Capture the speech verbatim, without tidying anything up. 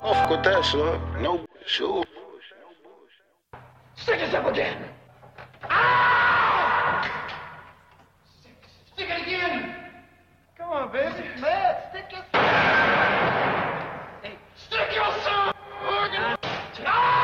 Fuck with that, son. No, sure. Stick us up again.